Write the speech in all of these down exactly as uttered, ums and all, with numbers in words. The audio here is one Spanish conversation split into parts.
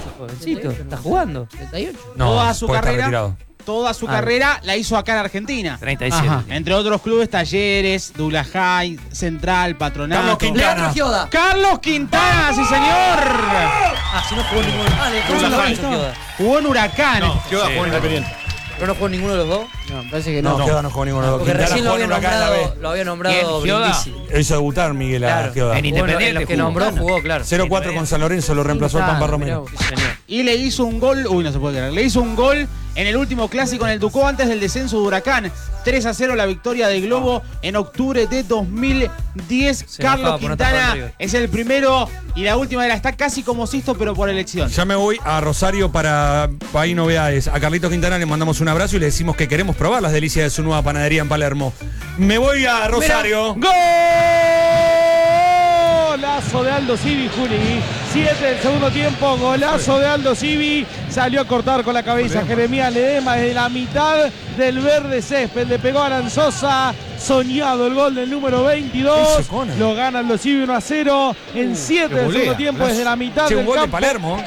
jovencito, está jugando. treinta y ocho. No, toda su puede estar carrera, retirado. toda su Ah. carrera la hizo acá en Argentina. treinta y siete. Ajá. Entre otros clubes, Talleres, Douglas High, Central, Patronato. Carlos Quintana. Leandro Gioda. Carlos Quintana, sí señor. Ah, si no jugó ninguno. Ah, de Douglas Douglas High. High. Jugó en Huracán. No, Gioda Sí, jugó en claro. Independiente. ¿Pero no jugó ninguno de los dos? No, me parece que No, no. Gioda no jugó ninguno de los dos. Porque Quintana recién lo jugó había en Huracán la nombrado, B. lo había nombrado ¿Quién? ¿Gioda? Brindisi. Hizo debutar Miguel a Claro. Gioda. En Bueno, Independiente en los que jugó. nombró jugó, claro. cero cuatro con San Lorenzo, lo reemplazó el Pampa Romero. Sí, señor. Y le hizo un gol. Uy, no se puede creer. Le hizo un gol en el último clásico en el Tucó antes del descenso de Huracán. tres a cero la victoria de Globo en octubre de dos mil diez. Se Carlos enojaba por no tapar Quintana River. es el primero y la última de la está casi como Sisto, pero por elección. Ya me voy a Rosario para País Novedades. A Carlitos Quintana le mandamos un abrazo y le decimos que queremos probar las delicias de su nueva panadería en Palermo. Me voy a Rosario. Golazo de Aldo Civi, Juli. siete del segundo tiempo, golazo de Aldo Civi. Salió a cortar con la cabeza Jeremías Ledesma desde la mitad del verde césped. Le pegó a Aranzosa. Soñado el gol del número veintidós. Ese Conan. Lo gana Aldo Civi uno a cero en siete qué del volea, segundo tiempo golazo. desde la mitad Che, un del gol de campo. Palermo.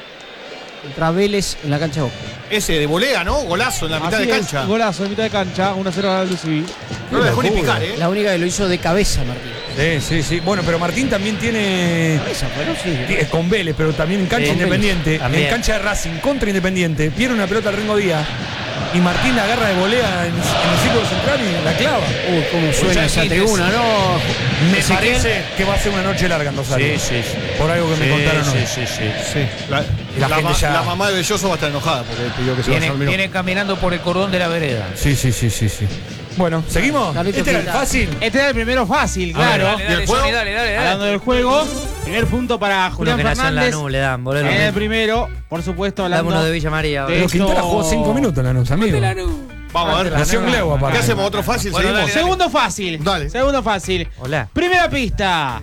Contra Vélez en la cancha de Boca. Ese de volea, ¿no? Golazo en la mitad Así de es, cancha. golazo de mitad de cancha, uno a cero a Aldo Civi. No lo dejó ni picar, ¿eh? La única que lo hizo de cabeza, Martín. Sí, sí, sí. Bueno, pero Martín también tiene. Esa, bueno, sí. Eh, Con Vélez, pero también en cancha Sí, Independiente, también. en cancha de Racing contra Independiente, pierde una pelota al Rengo Díaz y Martín la agarra de volea en, en el círculo central y la clava. Uy, cómo suena esa Muchachos. tribuna, ¿no? Me Ezequiel. parece que va a ser una noche larga en Rosario. Sí, sí, sí. Por algo que me Sí, contaron sí, hoy. sí, sí. Sí. La, Y la la gente ma- ya- la mamá de Belloso va a estar enojada porque pidió que se vaya Viene, al Miró. viene caminando por el cordón de la vereda. Sí, sí, sí, sí, sí. Bueno, ¿seguimos? Carlitos Este era el Quintana. fácil. Este era el primero fácil, A ver, claro. dale, ¿Y el dale, juego? Johnny, dale, dale, dale. Hablando del juego, primer punto para Uno Julián que nació en Fernández. Lanús le dan, boludo. En el primero, por supuesto, Dame hablando uno de Villa María. de- boludo. Pero Quintana jugó cinco minutos en Lanús, amigo. Vamos a ver. Nació en Glebo, ¿Qué aparte. hacemos? ¿Otro fácil? Bueno, ¿Seguimos? dale, dale. Segundo fácil. Dale. Segundo fácil. Hola. Primera pista.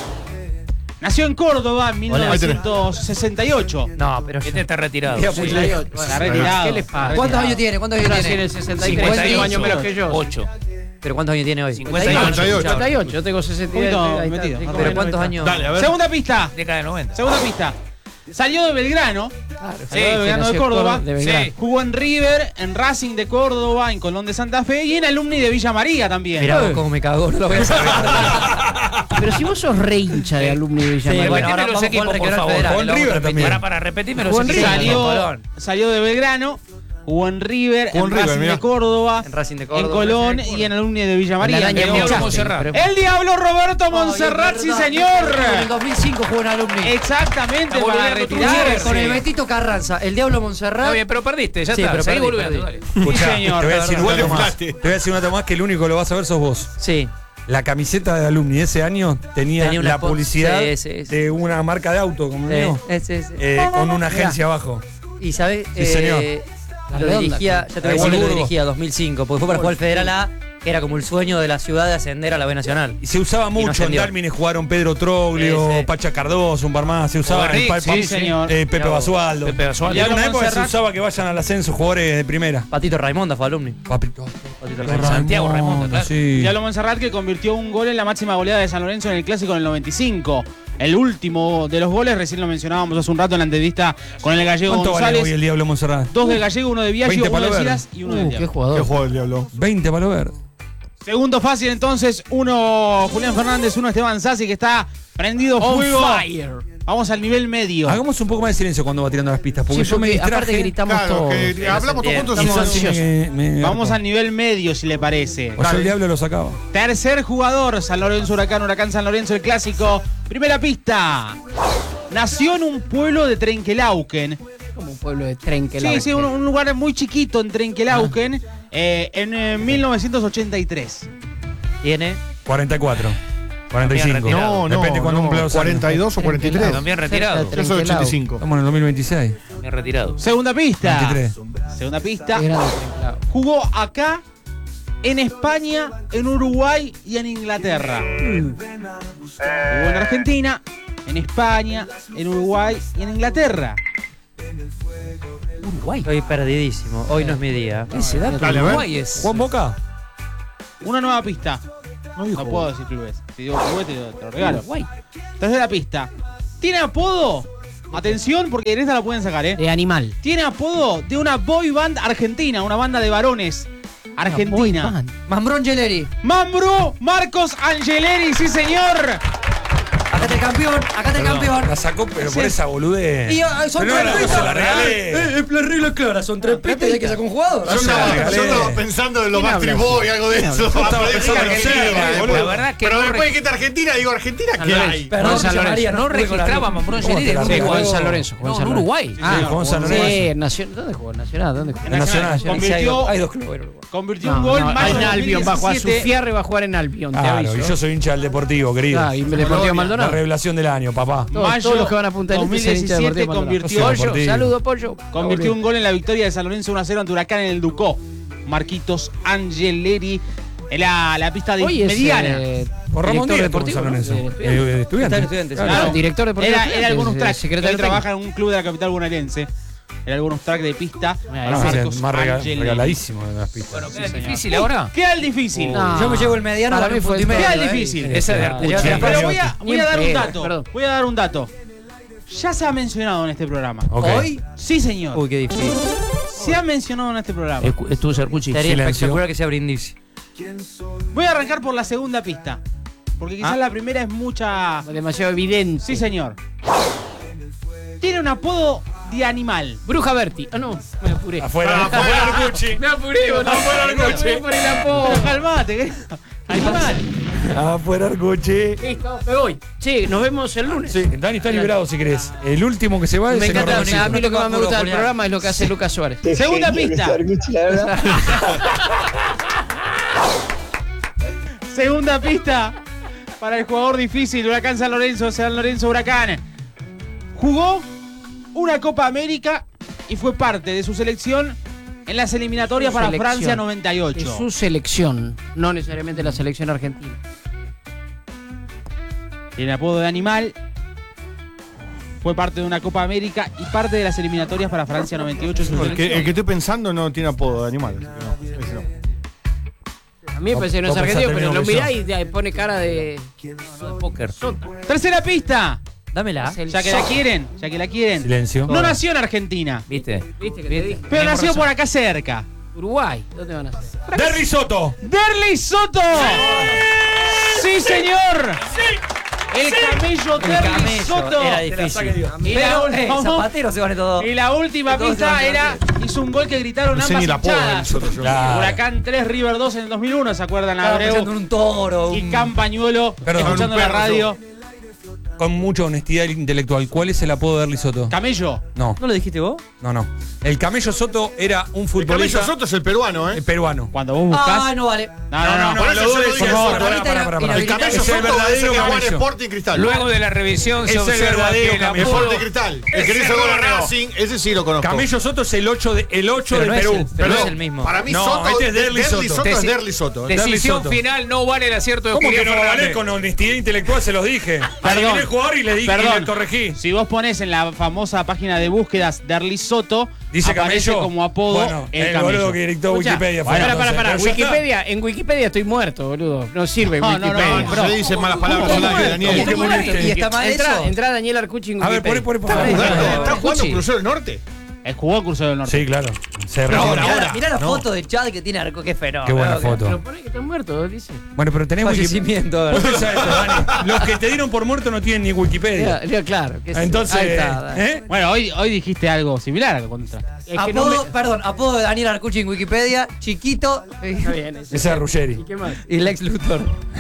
Nació en Córdoba en mil novecientos sesenta y ocho. No, pero Este está retirado. Mira, Sí. muy lejos. Está retirado. ¿Qué les pasa? ¿Cuántos años tiene? ¿Cuántos años Nació en tiene? el sesenta y tres. cincuenta y ocho. años menos que yo. ocho. ¿Pero cuántos años tiene hoy? cincuenta y ocho. cincuenta y ocho. cincuenta y ocho. Yo tengo sesenta y Un poquito tres. metido. Ahí está. ¿Pero cuántos años? Dale, a ver. Segunda pista. Década de noventa. Segunda pista. Salió de Belgrano. Salió de Belgrano de nació Córdoba. de Belgrano. Sí. Jugó en River, en Racing de Córdoba, en Colón de Santa Fe y en Alumni de Villa María también. Mirá vos cómo me cagó, no lo voy a saber. Pero si vos sos re hincha de Alumni de Villa Sí, María. bueno, ahora Repetime los vamos con equipos, el por regional favor. federal. Jugó en lo vamos a River repetir. también. Para, para, repetime los Jugó en equipos. River. Salió, Colón. salió de Belgrano, jugó en River, Jugó en en River, Racing mirá. de Córdoba, En Racing de en Córdoba. Colón y en Alumni de Villa María. En la Y el araña Diablo Muchacho. Monserrat. Pero- El Diablo Roberto Monserrat, Ay, sí es verdad. señor. En el dos mil cinco jugó en Alumni. Exactamente, Está para volviendo tu retirarse. River Con el Betito Carranza, el Diablo Monserrat. Está bien, pero perdiste, ya Sí, está. pero Seguí perdí, volviendo, perdí. dale. Escuchá, señor, te voy a decir un Igual dato le más. fugaste. Te voy a decir un dato más que el único que lo vas a ver sos vos. Sí. La camiseta de Alumni ese año tenía, Tenía una la po- publicidad sí, sí, sí. de una marca de auto, como Sí, digo, ese, ese. eh, con una agencia abajo. Y sabés, Sí, señor. eh, La lo redonda, dirigía, con- ya te voy a decir que lo Wolfsburgo. dirigía dos mil cinco, porque fue para jugar el Federal A, que era como el sueño de la ciudad de ascender a la B Nacional. Y se usaba no mucho, en ascendió. Dálmines jugaron Pedro Troglio, Sí, sí. Pacha Cardoso, un par más, se usaba Rick, el pa- sí, pa- señor. eh, Pepe Mirá vos. Basualdo. Pepe Basualdo. Y en una Diablo época se Monserrat. usaba que vayan al ascenso jugadores de primera. Patito Raimonda fue alumni. Papito. Patito Raimundo. Raimonda. Santiago Raimundo, claro. Sí. Diablo Monserrat que convirtió un gol en la máxima goleada de San Lorenzo en el Clásico en el noventa y cinco. El último de los goles, recién lo mencionábamos hace un rato en la entrevista con el gallego ¿Cuánto vale González. hoy el Diablo Monserrat? Dos del gallego, uno de Viaggio, veinte uno de palo verde. Silas y uno de Uh, qué Diablo. ¿Qué jugador. juego el Diablo? veinte palo verde. Segundo fácil entonces, uno Julián Fernández, uno Esteban Sassi que está prendido On fuego. fire. Vamos al nivel medio. Hagamos un poco más de silencio cuando va tirando las pistas, porque Sí, yo me porque aparte distraje. gritamos Claro, todos. que Sí, hablamos todos bien. juntos. y y eso no- sí me- me Vamos hartó. al nivel medio, si le parece. O sea, el Diablo lo sacaba. Tercer jugador, San Lorenzo Huracán, Huracán San Lorenzo, el clásico. Primera pista. Nació en un pueblo de Trenquelauquen. Como un pueblo de Trenquelauquen. Sí, sí, un, un lugar muy chiquito en Trenquelauquen, eh, en eh, mil novecientos ochenta y tres. Tiene. cuarenta y cuatro. cuarenta y cinco. También No, no, Depende cuando no, cumple los años. cuarenta y dos o cuarenta y tres. También retirado. Cerca de Yo soy ochenta y cinco. Estamos en el dos mil veintiséis. También retirado. Segunda pista. veintitrés. Segunda pista. Qué grande Trenquelauquen. Jugó acá, en España, en Uruguay y en Inglaterra. Jugó en Argentina, en España, en Uruguay y en Inglaterra. Uruguay. Estoy perdidísimo. Hoy no es mi día. Ese dato Dale, a de ver. Uruguay es. Juan Boca. Una nueva pista. No dijo. No puedo decir clubes. Si digo clubes, te, te lo regalo. Uruguay. Tercera pista. ¿Tiene apodo? atención porque en esta la pueden sacar, ¿eh? De animal. Tiene apodo de una boy band argentina, una banda de varones argentina. Mambrón Geleri. Mambro Marcos Angeleri, sí señor. Acá está el campeón, acá está el campeón. La sacó, pero por esa bolude. Y ah, son Pero no, tres la- pistas. se la regalé. Eh, es la regla clara, son tres pistas y hay que sacar un jugador. Yo se la estaba, regalé. yo estaba pensando en los ¿Quién Backstreet habla? Boys, algo de eso. Yo estaba Pero pensando en Argentina, Argentina, boludo. La verdad que Pero no después re- dijiste Argentina, digo Argentina, ¿qué Lorenzo. hay? Perdón, San José Lorenzo. María, no jugué con la- registraba Mambrón ¿Cómo te Geleri. la ¿Dónde regaló? Jugó en jugó? San Lorenzo. jugó en No, San en Lorenzo. Uruguay. Sí, jugó en San Lorenzo. Sí, Nacional. ¿Dónde jugó? Nacional, ¿dónde jugó? En Nacional. Sí, hay, Convirtió- dos- hay dos clubes en Uruguay. Convirtió No, un gol no, mayo en de Albion va a jugar. dos mil diecisiete. Sufiarre va a jugar en Albion, te Claro, aviso. y yo soy hincha del Deportivo, querido. Ah, y Deportivo La Maldonado. revelación del año, papá. Todos, Mayo todos los que van a Punta del Este se hincha de dos mil diecisiete Deportivo Maldonado. convirtió- No sé, Pollo, Deportivo. saludo, Pollo. Convirtió un gol en la victoria de San Lorenzo uno a cero ante Huracán en el Ducó. Marquitos Angeleri en la, la pista de Hoy es mediana. eh, Por Ramón director Díaz, deportivo, San ¿no? Lorenzo. De Eh, Estudiantes. de estudiante. Está en Estudiantes, Claro. Claro, director deportivo. Era, de era algunos Estudiantes, tracks. secretario Él trabaja técnico. en un club de la capital bonaerense. Era algunos tracks de pista. Ah, Ah, ese Marcos sí, más rega- Angeleri. regaladísimo de las pistas. Bueno, ¿qué es difícil ahora? Queda el difícil. No. Yo me llevo el mediano Para para mí un fue punto y el medio. Queda eh. difícil. Esa de Ya, Arcucci. ya, ya, Pero ya. voy a, Ni voy a en dar un pedo, dato. perdón. Voy a dar un dato. Ya se ha mencionado en este programa. Ok. ¿Hoy? Sí, señor. Uy, qué difícil. Se ha mencionado en este programa. Escu- Estuvo Sercucci. Sería Silencio. espectacular que sea Brindisi. Voy a arrancar por la segunda pista. Porque quizás Ah. la primera es mucha. Demasiado evidente. Sí, señor. Tiene un apodo de animal. Bruja Berti. Ah, no, me apuré. Afuera, afuera Arcucci. Me apuré, boludo. Afuera Arcucci. Me por el apodo. Pero calmate, ¿qué? Animal. Afuera Arcucci. Listo, me voy. Sí, nos vemos el lunes. Sí, Dani está liberado si querés. El último que se va es Me el encanta, Norbercito. o sea, a mí lo que más me gusta del Julián. programa es lo que hace Lucas Suárez. Segunda pista. Segunda pista. Para el jugador difícil, Huracán San Lorenzo, San Lorenzo Huracán. Jugó una Copa América y fue parte de su selección en las eliminatorias Su para selección. Francia noventa y Es ocho. su selección, no necesariamente la selección argentina. Tiene apodo de animal. Fue parte de una Copa América y parte de las eliminatorias para Francia noventa y ocho. en su El que, selección. el que estoy pensando no tiene apodo de animal. así que no, ese no. A mí me parece que no es vos pensás argentino, pero lo lo mismo mirá que y te pone cara de. Póker. Tercera pista. Dámela. Es el Ya que la Soto. quieren, ya que la quieren. Silencio. No nació en Argentina, ¿Viste? ¿Viste que te dije? pero Tenemos nació razón. por acá cerca. Uruguay, ¿dónde van a hacer? De risotto. ¡Derly Soto! ¡Sí, señor! El camello El Derly camello. Soto. Era difícil. Pero, Eh, ¿cómo? Zapatero se vale todo. Y la última Todos pista se van era, hizo un gol que gritaron No sé ambas ni el apodo de hinchadas. nosotros. yo. Claro. Huracán tres, River dos en el dos mil uno, ¿se acuerdan? Estaba pensando en Abreu un toro. y un- Campañuelo Perdón, escuchando un la perro, radio. Con mucha honestidad intelectual. ¿Cuál es el apodo de risotto? Camello. No, ¿No lo dijiste vos? no, no. El Camello Soto era un El futbolista Camello Soto es el peruano, eh, ¿eh? peruano. Cuando vos buscás. Ah, no vale. No, no, no. por eso lo yo lo dudes, dije, por favor, Soto. pará, pará, pará, pará. El Camello Es el Soto verdadero parece que juega en Camello. Sporting Cristal. Luego de la revisión se Es el observa verdadero que el Camello. apodo- Sporting Cristal. El que le hizo gol a Racing, ese sí lo conozco. Camello Soto es el ocho de, el ocho Pero de no es Perú. el- pero no Perdón. es el mismo. Para mí No, Soto, este es Derly Derly Soto. Soto es Deci- Derly Soto. ¿eh? Decisión Soto. final, no vale el acierto de ¿Cómo que Julián no va a valer? Fernández. Con honestidad intelectual se los dije. Adiviné el jugador y le dije y Perdón. le corregí. Si vos pones en la famosa página de búsquedas Derly Soto, Dice aparece Camello. como apodo Bueno, el, el Camello. boludo que dictó Escuchá, Wikipedia. fue Pará, entonces, pará, pará. pero ya está. Wikipedia, en Wikipedia estoy muerto, boludo. No sirve No, no, no, Wikipedia. No, no se dicen malas palabras al aire, Daniel. ¿Cómo que moleste? ¿Y está mal Entra, eso? entra Daniel Arcucci en A ver, Wikipedia. poné, poné, por Está favor. bien, ¿Está está bien. jugando Arcucci. Crucero del Norte? Él jugó en Crucero del Norte. Sí, claro. Se No, retiró. mirá, mirá la No. foto de Chad que tiene Arco, qué fenómeno. Qué buena que- foto. Pero poné que está muerto, dice. Bueno, pero tenés Wikipedia. Fallecimiento. Vos pensás esto, Dani. Los que te dieron por muerto no tienen ni Wikipedia. Mira, mira, claro. que sí. Entonces, Ahí está. ¿eh? Bueno, hoy, hoy dijiste algo similar a lo contra. Es que no Apodo, me- perdón, apodo de Daniel Arcucci en Wikipedia, chiquito Está bien, ese. Ese es Ruggeri. ¿Y qué más? y Lex Luthor.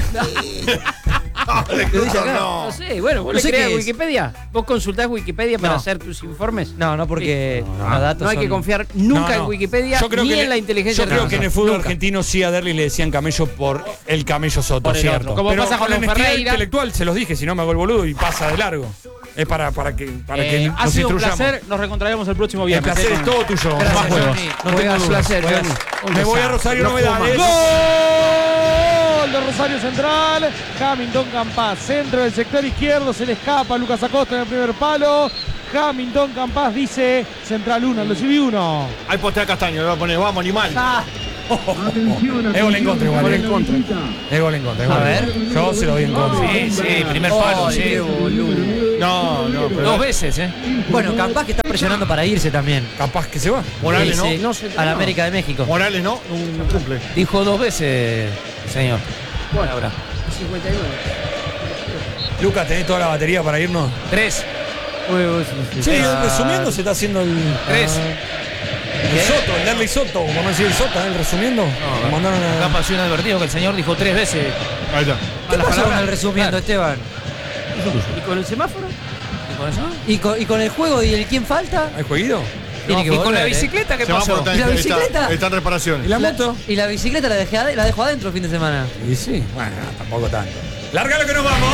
No, Lo dice acá. no. No sé, bueno, vos No le sé crees qué a es. Wikipedia. Vos consultás Wikipedia para No. hacer tus informes. No, no, porque los datos No hay que son- confiar nunca No, no. en Wikipedia Yo creo ni que en le- la inteligencia Yo creo que en el artificial. fútbol Nunca. argentino sí a Derly le decían camello por el camello Soto, Por el cierto. otro. Como Pero pasa con los honestidad Ferreira. intelectual se los dije, si no me hago el boludo y pasa de largo. Es para, para que, para Eh, que ha nos sido un instruyamos. placer, nos reencontraremos el próximo El viernes. placer eh, es con- todo tuyo. Gracias, Más juegos. Johnny. No Juegas tengo placer, dudas. Johnny. Un Me voy a desastre. Rosario Los Novedades. Gol de Rosario Central. Hamilton Campás, centro del sector izquierdo, se le escapa a Lucas Acosta en el primer palo. Hamilton Campás dice Central uno, lo uno. Ahí postea Castaño, le va a poner, vamos, animal. Ah, Es gol en contra igual. Gol eh. en contra. Es gol en contra. es A gol. ver. Yo se lo vi en contra. Sí, sí, primer palo, Ay, sí. qué boludo. No, no, pero. Dos veces, ¿eh? Bueno, capaz que está presionando para irse también. Capaz que se va. Morales, Sí, ¿no? sí, No sé, a la no. América de México. Morales, ¿no? Un un cumple. Dijo dos veces, señor. Bueno, Ahora. cincuenta y nueve. Lucas, ¿tenés toda la batería para irnos? Tres. Sí, resumiendo se está haciendo el. Tres. El Soto, el Darley Soto, vamos a decir el Soto, ¿eh? Resumiendo. No, Lo mandaron a- acá pasó un advertido que el señor dijo tres veces. Ahí está. ¿Qué las pasó con palabras. el resumiendo, Esteban? ¿Y con el semáforo? ¿Y con eso? ¿Y con, y con el juego y el quién falta? ¿Hay jueguito? Tiene No, que ¿y con la volver, ¿eh? bicicleta qué Se va pasó? por ¿Y la está- bicicleta? Está en reparaciones. ¿Y la moto? Y la bicicleta la, dejé, ade- la dejo adentro el fin de semana. Y sí, bueno, tampoco tanto. Lárgalo que nos vamos.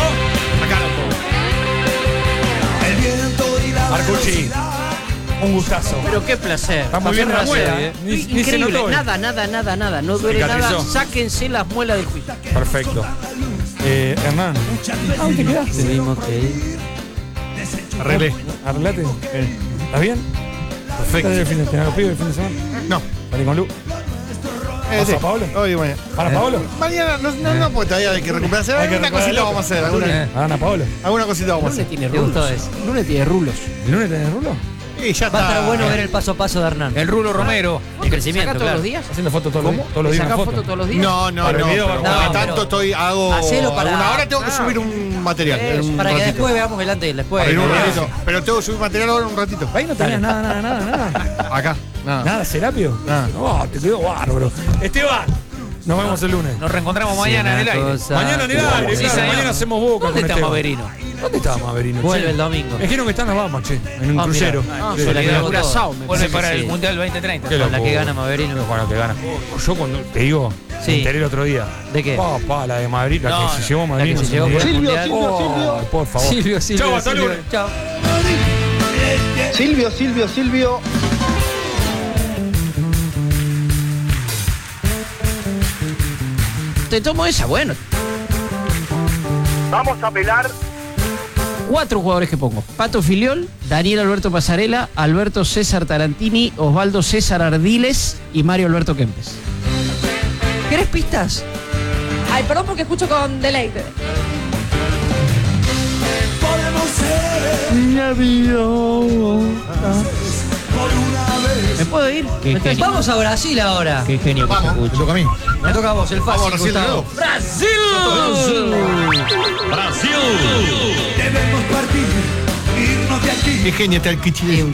Marcucci, un gustazo. Pero qué placer. Está muy bien la Pasó muela, placer, ¿eh? Ni- ni se Increíble. notó, ¿eh? Nada, nada, nada, nada. No duele nada. Cicatrizó. Sáquense las muelas del juicio. Perfecto. Eh, Hernán. ¿A dónde quedaste? Tuvimos que ir. Arreglé. Arreglate. ¿Estás bien? ¿Estás Perfecto. el fin de semana? ¿Pido el fin de semana? No. ¿Salí con Lu? Eh, ¿Pasa sí. Pablo? Hoy, mañana. ¿Para Paolo? Mañana, no, no, no, porque todavía hay que recuperarse. Hay que Alguna recuperar cosita el vamos a hacer. Alguna, ¿Ana Paolo? alguna cosita vamos a Lunes hacer. tiene ¿Te gustó rulos. eso? Lunes tiene rulos. ¿El lunes tenés rulo? Y ya Va a está. estar bueno ver el paso a paso de Hernán. El Rulo Romero. El crecimiento, ¿Sacás todos claro. los días? Haciendo fotos todos los días. Todos los días ¿Sacás una foto foto. todos los días? No, no, Para el no. video, pero no, cada pero- tanto estoy, hago. Hacelo para- alguna hora tengo que Ah. subir un material. Eh, un para que ratito. después veamos el antes y el después. Para ir un ¿no? ratito. Pero tengo que subir material ahora un ratito. Ahí no tenías nada, nada, nada, nada. Acá. Nada. Nada, Serapio. Nada. No, te quedó bárbaro. Esteban, nos vemos el lunes. Nos reencontramos mañana en el aire. Cosa- Mañana en el aire, Sí, claro, señor. mañana hacemos boca ¿Dónde con está Esteban. Maverino? ¿Dónde estaba Maverino? Vuelve che? el domingo. Me dijeron que está en las Bahamas, che, en un Ah, crucero. mira. Ah, Sí, se la quedó quedó todo. Curazao, me Vuelve parece para que el sí. Mundial veinte treinta. Qué Con la que locura. gana Maverino. Qué bueno que gana. Yo cuando te digo, Sí. me enteré el otro día. ¿De qué? Pa, pa, la de Madrid, la No, que se no, llevó La que Madrid. se llevó por el Silvio, Mundial. Silvio, Silvio. Oh, por favor. Silvio, Silvio. Chau, hasta Silvio. lunes. Chao. Silvio, Silvio, Silvio. Te tomo esa, bueno. Vamos a pelar. Cuatro jugadores que pongo. Pato Filiol, Daniel Alberto Pasarela, Alberto César Tarantini, Osvaldo César Ardiles y Mario Alberto Kempes. ¿Querés pistas? Ay, perdón porque escucho con deleite. ¿Me puedo ir? Qué genio. Vamos a Brasil ahora. Qué genio que se Vamos, me escucha. toca a mí. Me toca a vos, el fácil. Vamos a Brasil de Gustavo. nuevo. Qué genio está el Kichile.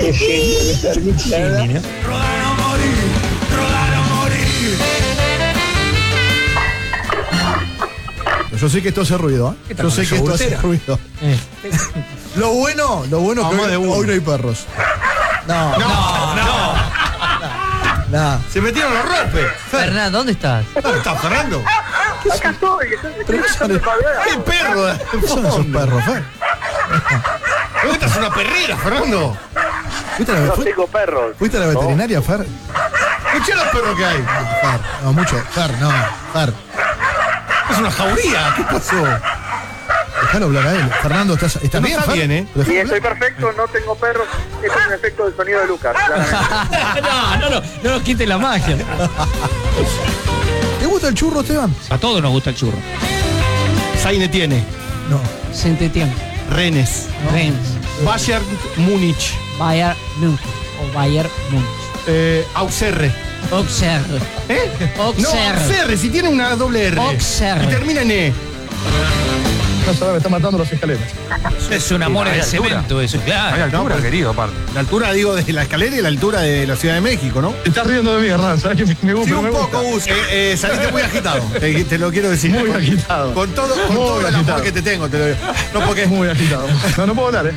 Yo sé que esto hace ruido, ¿eh? Yo sé que esto hace ruido. Lo bueno, lo bueno es que Vamos hoy, de uno. hoy no hay perros. No, No, no. nada. Se metieron los rompes. Fernán, ¿dónde estás? ¿Dónde está Fernando? Acá estoy. Pero no son, ¡Qué perro! ¿qué son esos perros, Fer? ¿Dónde estás una perrera, Fernando? ¿Fuiste a la, No fu- tengo perros. fuiste a la veterinaria, Fer? Escuché los perros que hay. Fer, no, mucho. Fer, no. Fer, Es una jauría. ¿Qué pasó? déjalo hablar a él. Fernando, ¿estás, estás No bien, está Fer? bien, ¿eh? Pero Sí, déjalo estoy hablar. perfecto, no tengo perros. Es un efecto del sonido de Lucas. claramente. No, no, no, no nos quite la magia. ¿Te gusta el churro, Esteban? A todos nos gusta el churro. Saine tiene. No. Saint-Étienne, Rennes. Rennes, Bayern Múnich. Bayern Múnich o Bayern Múnich. Eh, Auxerre. Auxerre. ¿Eh? No, Auxerre. Auxerre, si tiene una doble R. Auxerre. Y termina en E. No sabes, me están matando los escaleras. Es un amor en el cemento, eso, claro. altura, querido, aparte. La altura, digo, de la escalera y la altura de la Ciudad de México, ¿no? Te estás riendo de mí, Hernán. ¿Sabes que me gusta? Sí, un poco, Gus. Eh, eh, saliste muy agitado. Te, te lo quiero decir. Muy agitado. Con todo, con Muy todo el amor agitado. que te tengo, te lo digo. No porque Muy agitado. No, no puedo hablar, ¿eh?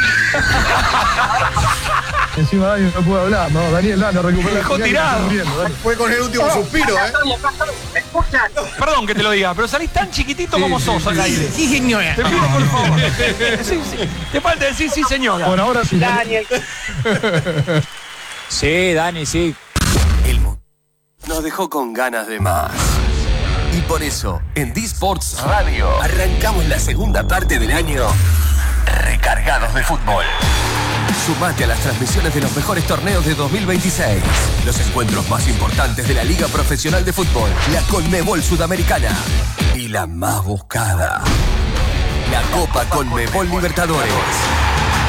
Encima Dani no puedo hablar. No, Daniel, dale, recupera. Dejó tirado. fue con el último suspiro, ¿eh? ¿Me escuchan? Perdón que te lo diga, pero salís tan chiquitito como sos al aire. Sí, señora. Te pido por favor. Sí, sí. Te falta decir sí, señora. Bueno, ahora sí. Daniel. Sí, Dani, sí. El mundo nos dejó con ganas de más. Y por eso, en D-Sports Radio, arrancamos la segunda parte del año recargados de fútbol. Sumate a las transmisiones de los mejores torneos de dos mil veintiséis. Los encuentros más importantes de la Liga Profesional de Fútbol, la Conmebol Sudamericana y la más buscada, la Copa Conmebol Libertadores.